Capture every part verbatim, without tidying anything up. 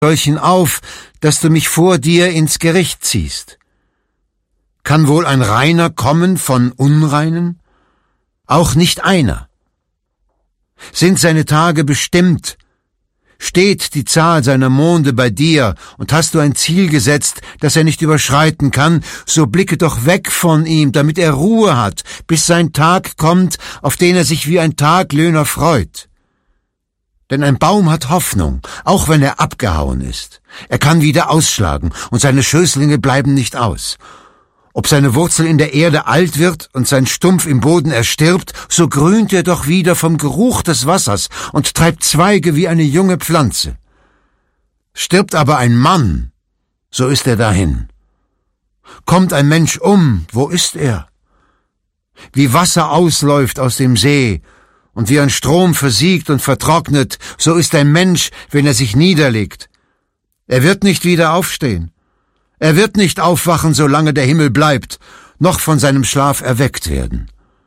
solchen auf, dass du mich vor dir ins Gericht ziehst? Kann wohl ein Reiner kommen von Unreinen? Auch nicht einer. Sind seine Tage bestimmt? Steht die Zahl seiner Monde bei dir, und hast du ein Ziel gesetzt, das er nicht überschreiten kann, so blicke doch weg von ihm, damit er Ruhe hat, bis sein Tag kommt, auf den er sich wie ein Taglöhner freut. Denn ein Baum hat Hoffnung, auch wenn er abgehauen ist. Er kann wieder ausschlagen, und seine Schößlinge bleiben nicht aus. Ob seine Wurzel in der Erde alt wird und sein Stumpf im Boden erstirbt, so grünt er doch wieder vom Geruch des Wassers und treibt Zweige wie eine junge Pflanze. Stirbt aber ein Mann, so ist er dahin. Kommt ein Mensch um, wo ist er? Wie Wasser ausläuft aus dem See und wie ein Strom versiegt und vertrocknet, so ist ein Mensch, wenn er sich niederlegt. Er wird nicht wieder aufstehen. Er wird nicht aufwachen, solange der Himmel bleibt, noch von seinem Schlaf erweckt werden.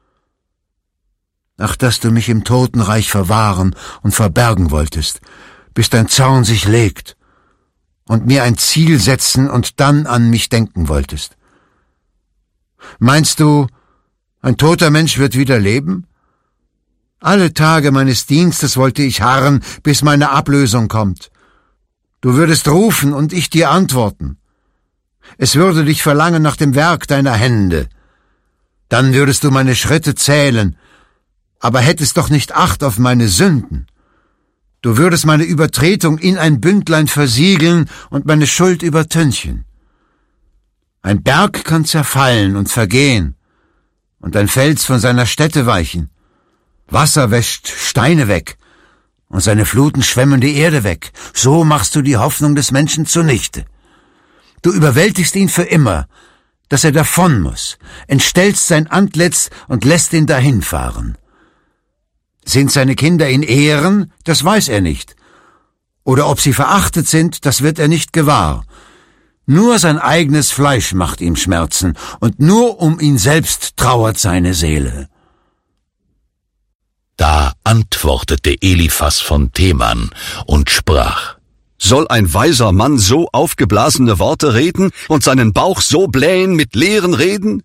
Ach, dass du mich im Totenreich verwahren und verbergen wolltest, bis dein Zorn sich legt, und mir ein Ziel setzen und dann an mich denken wolltest. Meinst du, ein toter Mensch wird wieder leben? Alle Tage meines Dienstes wollte ich harren, bis meine Ablösung kommt. Du würdest rufen und ich dir antworten. Es würde dich verlangen nach dem Werk deiner Hände. Dann würdest du meine Schritte zählen, aber hättest doch nicht Acht auf meine Sünden. Du würdest meine Übertretung in ein Bündlein versiegeln und meine Schuld übertünchen. Ein Berg kann zerfallen und vergehen und ein Fels von seiner Stätte weichen. Wasser wäscht Steine weg und seine Fluten schwemmen die Erde weg. So machst du die Hoffnung des Menschen zunichte. Du überwältigst ihn für immer, dass er davon muss, entstellst sein Antlitz und lässt ihn dahinfahren. Sind seine Kinder in Ehren, das weiß er nicht. Oder ob sie verachtet sind, das wird er nicht gewahr. Nur sein eigenes Fleisch macht ihm Schmerzen, und nur um ihn selbst trauert seine Seele. Da antwortete Eliphas von Teman und sprach: Soll ein weiser Mann so aufgeblasene Worte reden und seinen Bauch so blähen mit leeren Reden?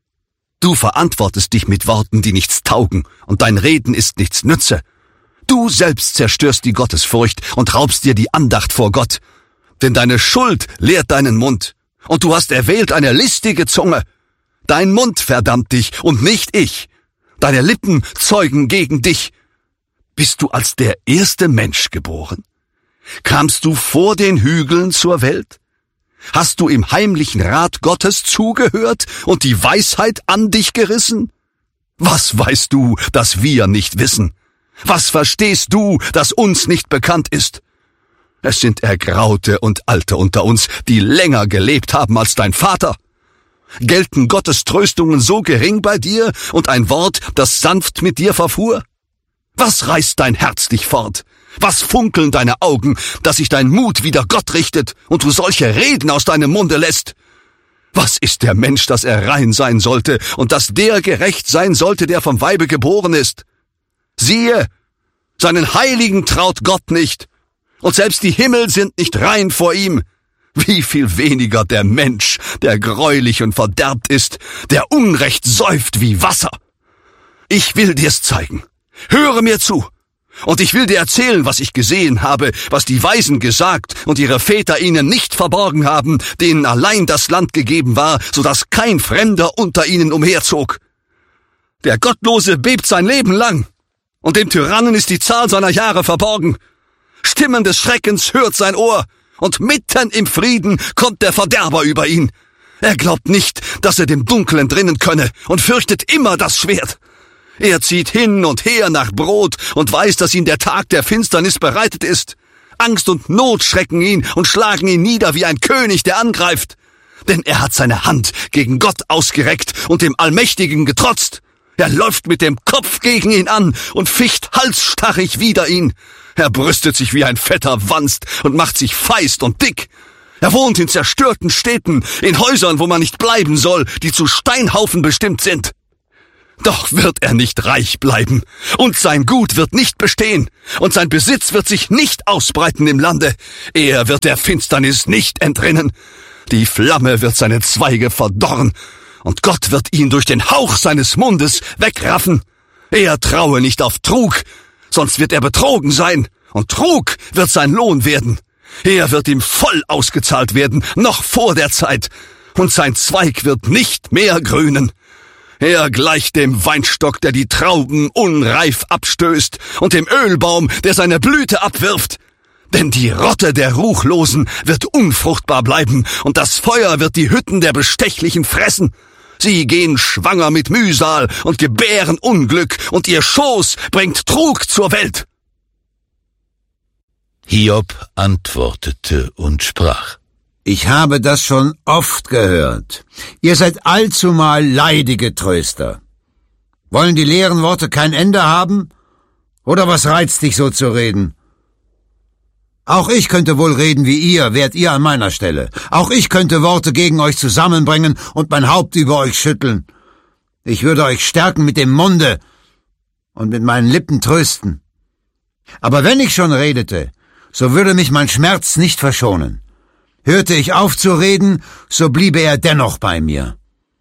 Du verantwortest dich mit Worten, die nichts taugen, und dein Reden ist nichts nütze. Du selbst zerstörst die Gottesfurcht und raubst dir die Andacht vor Gott. Denn deine Schuld lehrt deinen Mund, und du hast erwählt eine listige Zunge. Dein Mund verdammt dich und nicht ich. Deine Lippen zeugen gegen dich. Bist du als der erste Mensch geboren? Kamst du vor den Hügeln zur Welt? Hast du im heimlichen Rat Gottes zugehört und die Weisheit an dich gerissen? Was weißt du, das wir nicht wissen? Was verstehst du, das uns nicht bekannt ist? Es sind Ergraute und Alte unter uns, die länger gelebt haben als dein Vater. Gelten Gottes Tröstungen so gering bei dir und ein Wort, das sanft mit dir verfuhr? Was reißt dein Herz dich fort? Was funkeln deine Augen, dass sich dein Mut wider Gott richtet und du solche Reden aus deinem Munde lässt? Was ist der Mensch, dass er rein sein sollte und dass der gerecht sein sollte, der vom Weibe geboren ist? Siehe, seinen Heiligen traut Gott nicht, und selbst die Himmel sind nicht rein vor ihm. Wie viel weniger der Mensch, der greulich und verderbt ist, der Unrecht säuft wie Wasser. Ich will dir's zeigen. Höre mir zu. Und ich will dir erzählen, was ich gesehen habe, was die Weisen gesagt und ihre Väter ihnen nicht verborgen haben, denen allein das Land gegeben war, so dass kein Fremder unter ihnen umherzog. Der Gottlose bebt sein Leben lang, und dem Tyrannen ist die Zahl seiner Jahre verborgen. Stimmen des Schreckens hört sein Ohr, und mitten im Frieden kommt der Verderber über ihn. Er glaubt nicht, dass er dem Dunkel entrinnen könne, und fürchtet immer das Schwert. Er zieht hin und her nach Brot und weiß, dass ihm der Tag der Finsternis bereitet ist. Angst und Not schrecken ihn und schlagen ihn nieder wie ein König, der angreift. Denn er hat seine Hand gegen Gott ausgereckt und dem Allmächtigen getrotzt. Er läuft mit dem Kopf gegen ihn an und ficht halsstarrig wider ihn. Er brüstet sich wie ein fetter Wanst und macht sich feist und dick. Er wohnt in zerstörten Städten, in Häusern, wo man nicht bleiben soll, die zu Steinhaufen bestimmt sind. Doch wird er nicht reich bleiben, und sein Gut wird nicht bestehen, und sein Besitz wird sich nicht ausbreiten im Lande. Er wird der Finsternis nicht entrinnen. Die Flamme wird seine Zweige verdorren, und Gott wird ihn durch den Hauch seines Mundes wegraffen. Er traue nicht auf Trug, sonst wird er betrogen sein, und Trug wird sein Lohn werden. Er wird ihm voll ausgezahlt werden, noch vor der Zeit, und sein Zweig wird nicht mehr grünen. Er gleicht dem Weinstock, der die Trauben unreif abstößt, und dem Ölbaum, der seine Blüte abwirft. Denn die Rotte der Ruchlosen wird unfruchtbar bleiben, und das Feuer wird die Hütten der Bestechlichen fressen. Sie gehen schwanger mit Mühsal und gebären Unglück, und ihr Schoß bringt Trug zur Welt. Hiob antwortete und sprach: Ich habe das schon oft gehört. Ihr seid allzumal leidige Tröster. Wollen die leeren Worte kein Ende haben? Oder was reizt dich so zu reden? Auch ich könnte wohl reden wie ihr, wärt ihr an meiner Stelle. Auch ich könnte Worte gegen euch zusammenbringen und mein Haupt über euch schütteln. Ich würde euch stärken mit dem Munde und mit meinen Lippen trösten. Aber wenn ich schon redete, so würde mich mein Schmerz nicht verschonen. Hörte ich auf zu reden, so bliebe er dennoch bei mir.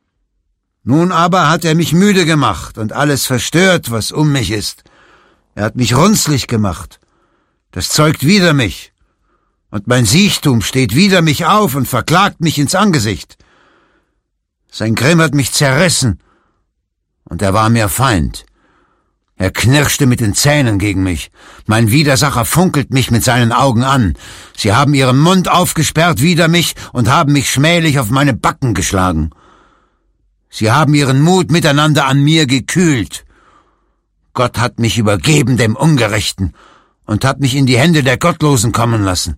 Nun aber hat er mich müde gemacht und alles verstört, was um mich ist. Er hat mich runzlig gemacht. Das zeugt wider mich. Und mein Siechtum steht wider mich auf und verklagt mich ins Angesicht. Sein Grimm hat mich zerrissen, und er war mir Feind. Er knirschte mit den Zähnen gegen mich. Mein Widersacher funkelt mich mit seinen Augen an. Sie haben ihren Mund aufgesperrt wider mich und haben mich schmählich auf meine Backen geschlagen. Sie haben ihren Mut miteinander an mir gekühlt. Gott hat mich übergeben dem Ungerechten und hat mich in die Hände der Gottlosen kommen lassen.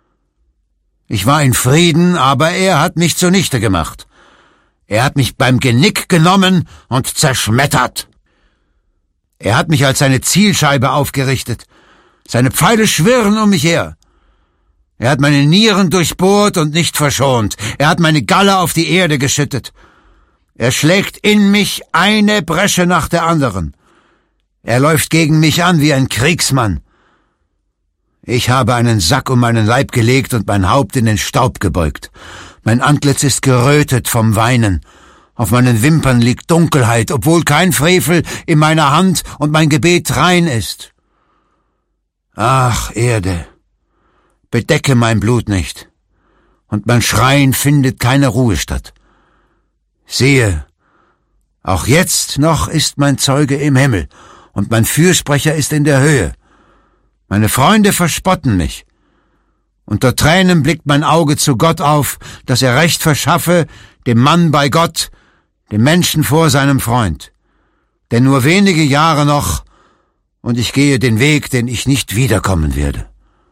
Ich war in Frieden, aber er hat mich zunichte gemacht. Er hat mich beim Genick genommen und zerschmettert. Er hat mich als seine Zielscheibe aufgerichtet. Seine Pfeile schwirren um mich her. Er hat meine Nieren durchbohrt und nicht verschont. Er hat meine Galle auf die Erde geschüttet. Er schlägt in mich eine Bresche nach der anderen. Er läuft gegen mich an wie ein Kriegsmann. Ich habe einen Sack um meinen Leib gelegt und mein Haupt in den Staub gebeugt. Mein Antlitz ist gerötet vom Weinen. Auf meinen Wimpern liegt Dunkelheit, obwohl kein Frevel in meiner Hand und mein Gebet rein ist. Ach, Erde, bedecke mein Blut nicht, und mein Schreien findet keine Ruhestatt. Siehe, auch jetzt noch ist mein Zeuge im Himmel, und mein Fürsprecher ist in der Höhe. Meine Freunde verspotten mich. Unter Tränen blickt mein Auge zu Gott auf, dass er Recht verschaffe, dem Mann bei Gott, dem Menschen vor seinem Freund. Denn nur wenige Jahre noch, und ich gehe den Weg, den ich nicht wiederkommen werde.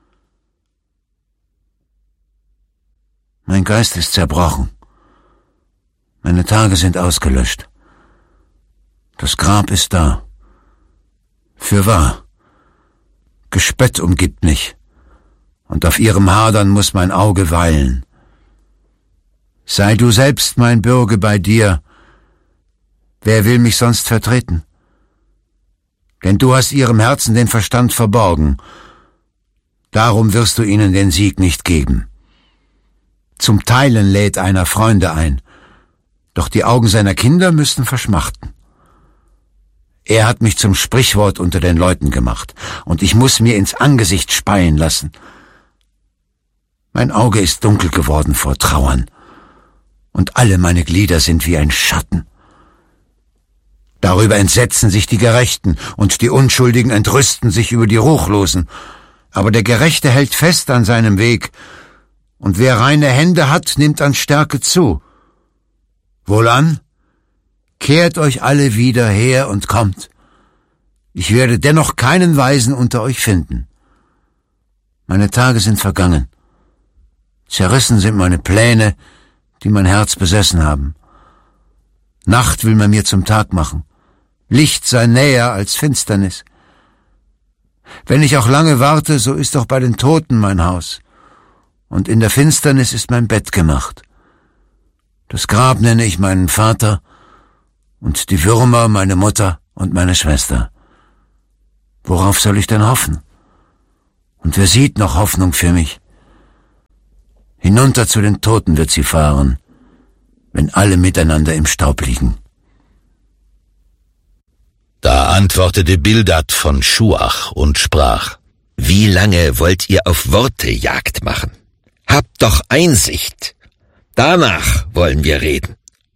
Mein Geist ist zerbrochen. Meine Tage sind ausgelöscht. Das Grab ist da. Fürwahr. Gespött umgibt mich, und auf ihrem Hadern muß mein Auge weilen. Sei du selbst mein Bürge bei dir, wer will mich sonst vertreten? Denn du hast ihrem Herzen den Verstand verborgen, darum wirst du ihnen den Sieg nicht geben. Zum Teilen lädt einer Freunde ein, doch die Augen seiner Kinder müssten verschmachten. Er hat mich zum Sprichwort unter den Leuten gemacht, und ich muß mir ins Angesicht speien lassen. Mein Auge ist dunkel geworden vor Trauern, und alle meine Glieder sind wie ein Schatten. Darüber entsetzen sich die Gerechten, und die Unschuldigen entrüsten sich über die Ruchlosen. Aber der Gerechte hält fest an seinem Weg, und wer reine Hände hat, nimmt an Stärke zu. Wohlan, kehrt euch alle wieder her und kommt. Ich werde dennoch keinen Weisen unter euch finden. Meine Tage sind vergangen. Zerrissen sind meine Pläne, die mein Herz besessen haben. Nacht will man mir zum Tag machen. Licht sei näher als Finsternis. Wenn ich auch lange warte, so ist doch bei den Toten mein Haus. Und in der Finsternis ist mein Bett gemacht. Das Grab nenne ich meinen Vater, Und die Würmer meine Mutter und meine Schwester. Worauf soll ich denn hoffen? Und wer sieht noch Hoffnung für mich? Hinunter zu den Toten wird sie fahren, wenn alle miteinander im Staub liegen. Da antwortete Bildad von Schuach und sprach: Wie lange wollt ihr auf Worte Jagd machen? Habt doch Einsicht. Danach wollen wir reden.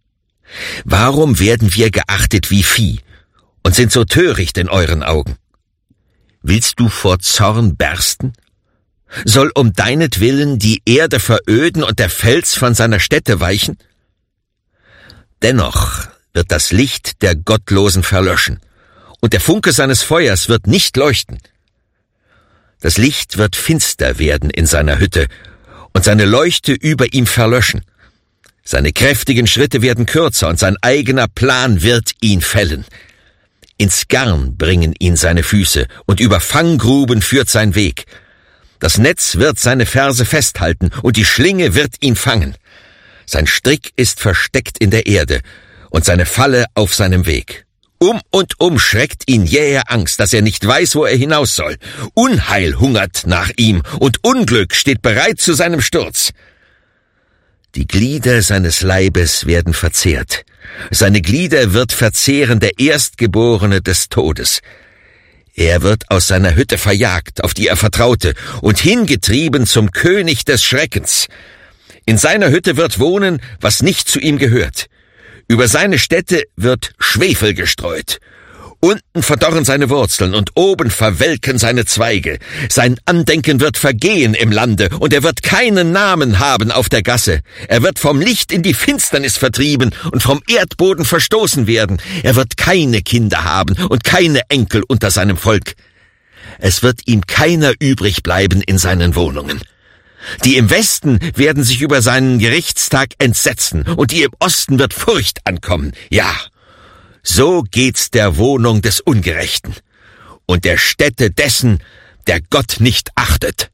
Warum werden wir geachtet wie Vieh und sind so töricht in euren Augen? Willst du vor Zorn bersten? Soll um deinetwillen die Erde veröden und der Fels von seiner Stätte weichen? Dennoch wird das Licht der Gottlosen verlöschen, und der Funke seines Feuers wird nicht leuchten. Das Licht wird finster werden in seiner Hütte, und seine Leuchte über ihm verlöschen. Seine kräftigen Schritte werden kürzer, und sein eigener Plan wird ihn fällen. Ins Garn bringen ihn seine Füße, und über Fanggruben führt sein Weg. Das Netz wird seine Ferse festhalten, und die Schlinge wird ihn fangen. Sein Strick ist versteckt in der Erde, und seine Falle auf seinem Weg. Um und um schreckt ihn jähe Angst, dass er nicht weiß, wo er hinaus soll. Unheil hungert nach ihm, und Unglück steht bereit zu seinem Sturz. Die Glieder seines Leibes werden verzehrt. Seine Glieder wird verzehren der Erstgeborene des Todes. Er wird aus seiner Hütte verjagt, auf die er vertraute, und hingetrieben zum König des Schreckens. In seiner Hütte wird wohnen, was nicht zu ihm gehört. Über seine Stätte wird Schwefel gestreut. Unten verdorren seine Wurzeln und oben verwelken seine Zweige. Sein Andenken wird vergehen im Lande, und er wird keinen Namen haben auf der Gasse. Er wird vom Licht in die Finsternis vertrieben und vom Erdboden verstoßen werden. Er wird keine Kinder haben und keine Enkel unter seinem Volk. Es wird ihm keiner übrig bleiben in seinen Wohnungen. Die im Westen werden sich über seinen Gerichtstag entsetzen, und die im Osten wird Furcht ankommen. Ja, so geht's der Wohnung des Ungerechten und der Stätte dessen, der Gott nicht achtet.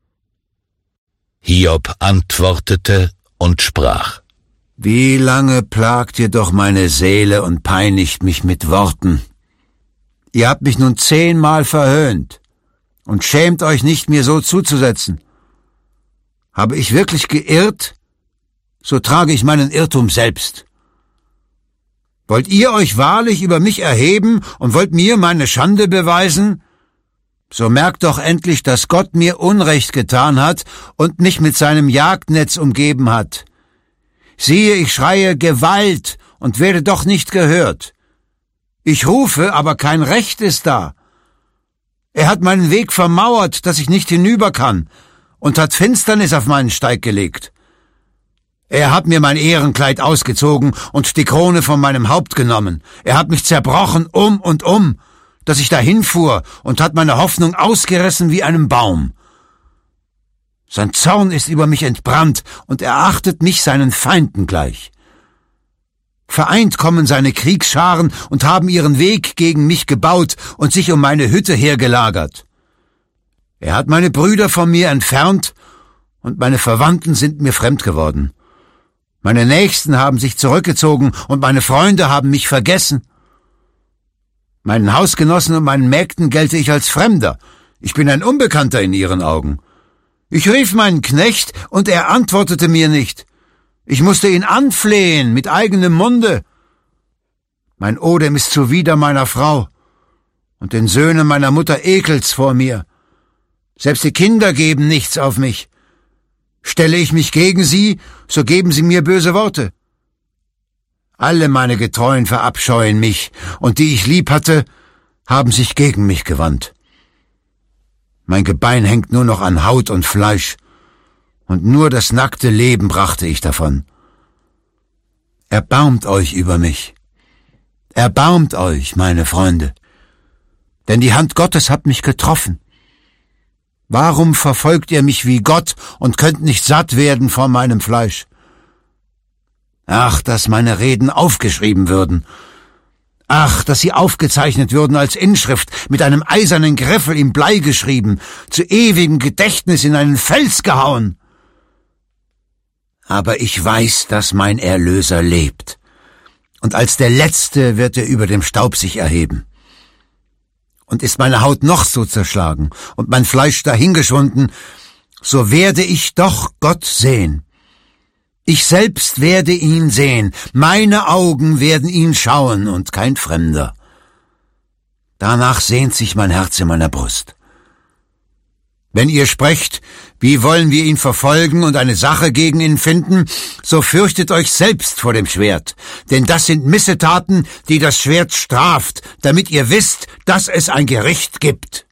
Hiob antwortete und sprach: Wie lange plagt ihr doch meine Seele und peinigt mich mit Worten? Ihr habt mich nun zehnmal verhöhnt und schämt euch nicht, mir so zuzusetzen. Habe ich wirklich geirrt, so trage ich meinen Irrtum selbst. Wollt ihr euch wahrlich über mich erheben und wollt mir meine Schande beweisen? So merkt doch endlich, dass Gott mir Unrecht getan hat und mich mit seinem Jagdnetz umgeben hat. Siehe, ich schreie Gewalt und werde doch nicht gehört. Ich rufe, aber kein Recht ist da. Er hat meinen Weg vermauert, dass ich nicht hinüber kann, und hat Finsternis auf meinen Steig gelegt. Er hat mir mein Ehrenkleid ausgezogen und die Krone von meinem Haupt genommen. Er hat mich zerbrochen um und um, dass ich dahin fuhr, und hat meine Hoffnung ausgerissen wie einem Baum. Sein Zorn ist über mich entbrannt, und er achtet mich seinen Feinden gleich. Vereint kommen seine Kriegsscharen und haben ihren Weg gegen mich gebaut und sich um meine Hütte hergelagert. Er hat meine Brüder von mir entfernt, und meine Verwandten sind mir fremd geworden. Meine Nächsten haben sich zurückgezogen, und meine Freunde haben mich vergessen. Meinen Hausgenossen und meinen Mägden gelte ich als Fremder. Ich bin ein Unbekannter in ihren Augen. Ich rief meinen Knecht, und er antwortete mir nicht. Ich musste ihn anflehen mit eigenem Munde. Mein Odem ist zuwider meiner Frau, und den Söhnen meiner Mutter ekelt's vor mir. Selbst die Kinder geben nichts auf mich. Stelle ich mich gegen sie, so geben sie mir böse Worte. Alle meine Getreuen verabscheuen mich, und die ich lieb hatte, haben sich gegen mich gewandt. Mein Gebein hängt nur noch an Haut und Fleisch, und nur das nackte Leben brachte ich davon. Erbarmt euch über mich. Erbarmt euch, meine Freunde, denn die Hand Gottes hat mich getroffen. Warum verfolgt ihr mich wie Gott und könnt nicht satt werden vor meinem Fleisch? Ach, dass meine Reden aufgeschrieben würden. Ach, dass sie aufgezeichnet würden als Inschrift, mit einem eisernen Griffel im Blei geschrieben, zu ewigem Gedächtnis in einen Fels gehauen. Aber ich weiß, dass mein Erlöser lebt, und als der Letzte wird er über dem Staub sich erheben. Und ist meine Haut noch so zerschlagen und mein Fleisch dahingeschwunden, so werde ich doch Gott sehen. Ich selbst werde ihn sehen, meine Augen werden ihn schauen und kein Fremder. Danach sehnt sich mein Herz in meiner Brust. Wenn ihr sprecht, wie wollen wir ihn verfolgen und eine Sache gegen ihn finden, so fürchtet euch selbst vor dem Schwert, denn das sind Missetaten, die das Schwert straft, damit ihr wisst, dass es ein Gericht gibt.